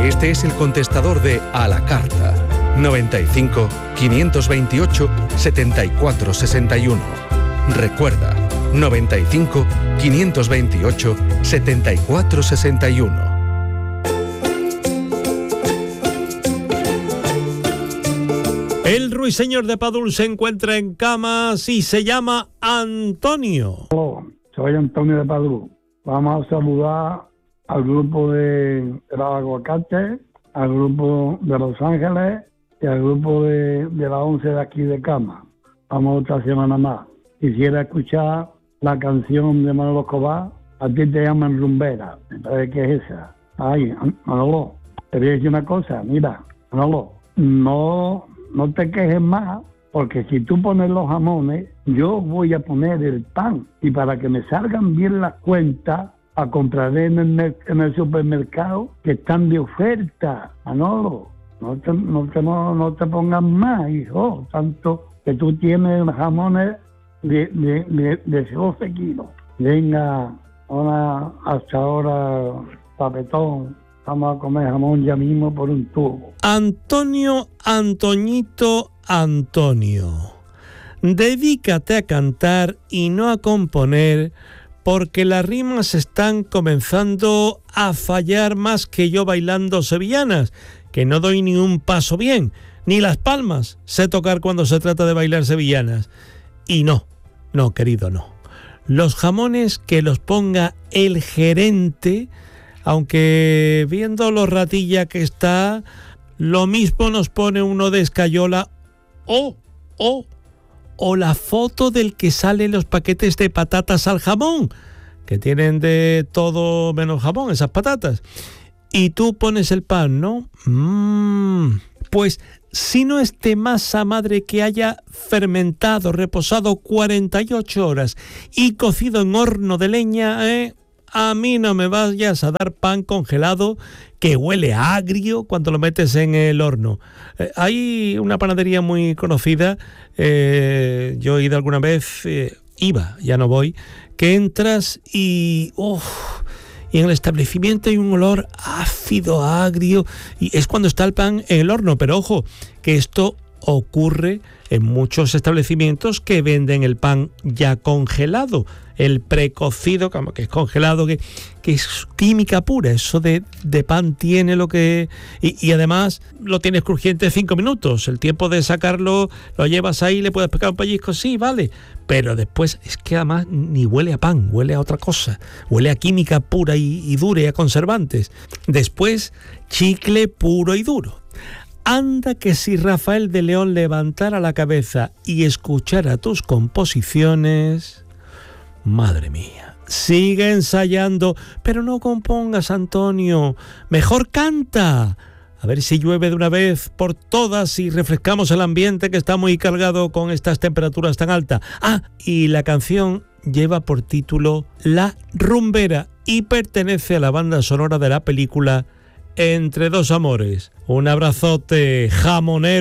Este es el contestador de A la Carta. 95 528 74 61. Recuerda, 95 528 74 61. El ruiseñor de Padul se encuentra en camas y se llama Antonio. Hola, soy Antonio de Padul. Vamos a saludar al grupo de la Aguacate, al grupo de Los Ángeles y al grupo de la 11 de aquí de Cama. Vamos otra semana más. Quisiera escuchar la canción de Manolo Escobar, A ti te llaman rumbera. Me parece que es esa. Ay, Manolo, te voy a decir una cosa. Mira, Manolo, no te quejes más, porque si tú pones los jamones, yo voy a poner el pan. Y para que me salgan bien las cuentas, a comprar en el supermercado que están de oferta. Manolo, no te pongas más, hijo, tanto que tú tienes jamones de 12 kilos. Venga, hasta ahora, papetón, vamos a comer jamón ya mismo por un tubo. Antonio, Antoñito, Antonio, dedícate a cantar y no a componer, porque las rimas están comenzando a fallar más que yo bailando sevillanas, que no doy ni un paso bien, ni las palmas sé tocar cuando se trata de bailar sevillanas. Y no, querido, no. Los jamones que los ponga el gerente, aunque viendo lo ratilla que está, lo mismo nos pone uno de escayola o la foto del que sale los paquetes de patatas al jamón, que tienen de todo menos jamón esas patatas. Y tú pones el pan, ¿no? Pues si no es de masa madre que haya fermentado, reposado 48 horas y cocido en horno de leña, a mí no me vayas a dar pan congelado que huele agrio cuando lo metes en el horno. Hay una panadería muy conocida, yo he ido alguna vez, iba, ya no voy, que entras y en el establecimiento hay un olor ácido, agrio, y es cuando está el pan en el horno. Pero ojo, que esto ocurre en muchos establecimientos que venden el pan ya congelado, el precocido, que es congelado, que es química pura. Eso de pan tiene lo que... Y además lo tienes crujiente 5 minutos. El tiempo de sacarlo lo llevas ahí, le puedes pegar un pellizco, sí, vale. Pero después es que además ni huele a pan, huele a otra cosa. Huele a química pura y dura y a conservantes. Después, chicle puro y duro. Anda que si Rafael de León levantara la cabeza y escuchara tus composiciones... Madre mía, sigue ensayando, pero no compongas, Antonio. Mejor canta. A ver si llueve de una vez por todas y refrescamos el ambiente que está muy cargado con estas temperaturas tan altas. Y la canción lleva por título La Rumbera y pertenece a la banda sonora de la película Entre dos amores. Un abrazote, jamonero.